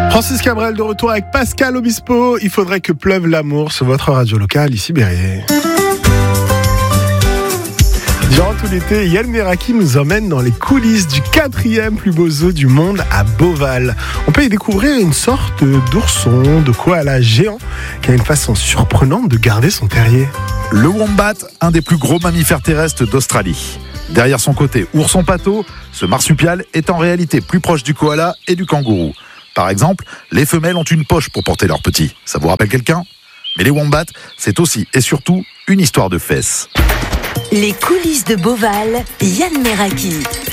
Francis Cabrel de retour avec Pascal Obispo. Il faudrait que pleuve l'amour sur votre radio locale, ici Béret. Durant tout l'été, Yann Meraki nous emmène dans les coulisses du 4e plus beau zoo du monde à Beauval. On peut y découvrir une sorte d'ourson, de koala géant qui a une façon surprenante de garder son terrier. Le wombat, un des plus gros mammifères terrestres d'Australie. Derrière son côté ourson pâteau, ce marsupial est en réalité plus proche du koala et du kangourou. Par exemple, les femelles ont une poche pour porter leurs petits. Ça vous rappelle quelqu'un ? Mais les wombats, c'est aussi et surtout une histoire de fesses. Les coulisses de Beauval, Yann Meraki.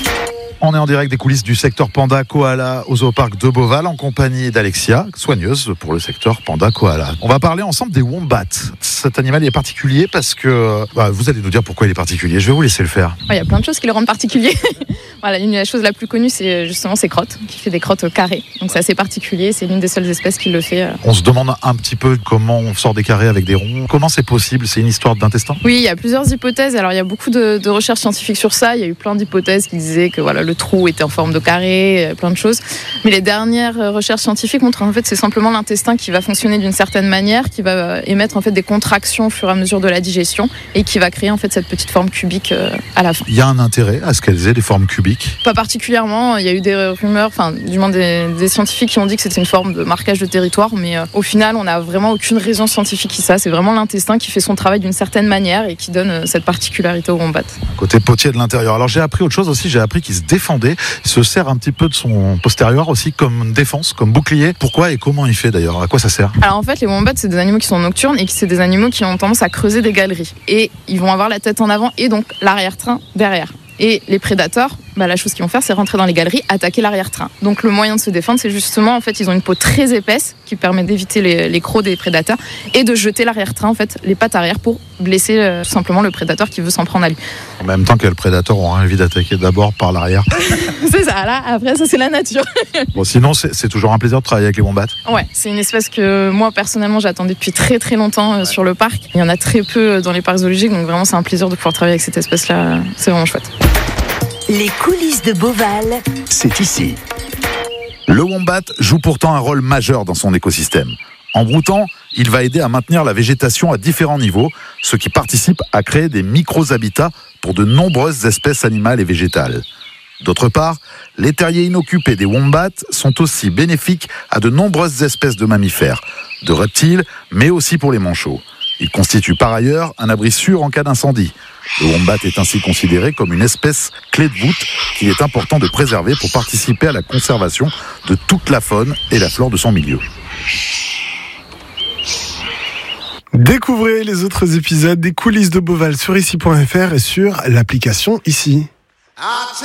On est en direct des coulisses du secteur Panda Koala au zooparc de Beauval en compagnie d'Alexia, soigneuse pour le secteur Panda Koala. On va parler ensemble des wombats. Cet animal est particulier parce que... vous allez nous dire pourquoi il est particulier. Je vais vous laisser le faire. Il y a plein de choses qui le rendent particulier. Voilà, une des choses la plus connue, c'est justement ses crottes, qui fait des crottes carrées. Donc c'est assez particulier, c'est l'une des seules espèces qui le fait. On se demande un petit peu comment on sort des carrés avec des ronds. Comment c'est possible ? C'est une histoire d'intestin ? Oui, il y a plusieurs hypothèses. Alors il y a beaucoup de recherches scientifiques sur ça. Il y a eu plein d'hypothèses qui disaient que le trou était en forme de carré, plein de choses. Mais les dernières recherches scientifiques montrent en fait c'est simplement l'intestin qui va fonctionner d'une certaine manière, qui va émettre en fait des contractions au fur et à mesure de la digestion et qui va créer en fait cette petite forme cubique à la fin. Il y a un intérêt à ce qu'elles aient des formes cubiques ? Pas particulièrement. Il y a eu des rumeurs, du moins des scientifiques qui ont dit que c'était une forme de marquage de territoire, mais au final on n'a vraiment aucune raison scientifique qui ça. C'est vraiment l'intestin qui fait son travail d'une certaine manière et qui donne cette particularité au wombat. Côté potier de l'intérieur. Alors j'ai appris autre chose aussi, j'ai appris qu'il se défendait, il se sert un petit peu de son postérieur aussi comme défense, comme bouclier. Pourquoi et comment il fait d'ailleurs ? À quoi ça sert ? Alors en fait les wombats c'est des animaux qui sont nocturnes et c'est des animaux qui ont tendance à creuser des galeries. Et ils vont avoir la tête en avant et donc l'arrière-train derrière. Et les prédateurs, la chose qu'ils vont faire, c'est rentrer dans les galeries, attaquer l'arrière-train. Donc le moyen de se défendre, c'est justement, en fait, ils ont une peau très épaisse qui permet d'éviter les crocs des prédateurs et de jeter l'arrière-train, en fait, les pattes arrière pour blesser tout simplement le prédateur qui veut s'en prendre à lui. En même temps que le prédateur aura envie d'attaquer d'abord par l'arrière. C'est ça, là, après, ça c'est la nature. Bon, sinon, c'est toujours un plaisir de travailler avec les wombats. Ouais, c'est une espèce que moi, personnellement, j'attendais depuis très très longtemps sur le parc. Il y en a très peu dans les parcs zoologiques, donc vraiment, c'est un plaisir de pouvoir travailler avec cette espèce-là. C'est vraiment chouette. Les coulisses de Beauval, c'est ici. Le wombat joue pourtant un rôle majeur dans son écosystème. En broutant, il va aider à maintenir la végétation à différents niveaux, ce qui participe à créer des micro-habitats pour de nombreuses espèces animales et végétales. D'autre part, les terriers inoccupés des wombats sont aussi bénéfiques à de nombreuses espèces de mammifères, de reptiles, mais aussi pour les manchots. Ils constituent par ailleurs un abri sûr en cas d'incendie. Le wombat est ainsi considéré comme une espèce clé de voûte qu'il est important de préserver pour participer à la conservation de toute la faune et la flore de son milieu. Découvrez les autres épisodes des coulisses de Beauval sur ici.fr et sur l'application ici.